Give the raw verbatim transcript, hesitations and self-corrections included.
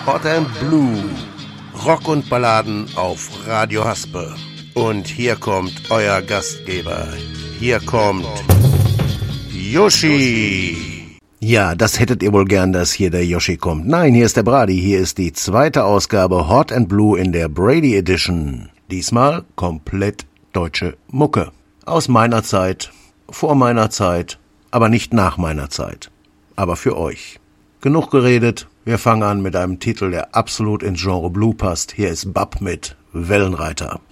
Hot and Blue. Rock und Balladen auf Radio Haspe. Und hier kommt euer Gastgeber. Hier kommt Yoshi. Ja, das hättet ihr wohl gern, dass hier der Yoshi kommt. Nein, hier ist der Brady. Hier ist die zweite Ausgabe Hot and Blue in der Brady Edition. Diesmal komplett deutsche Mucke. Aus meiner Zeit, vor meiner Zeit, aber nicht nach meiner Zeit. Aber für euch. Genug geredet, wir fangen an mit einem Titel, der absolut ins Genre Blue passt. Hier ist Bab mit Wellenreiter.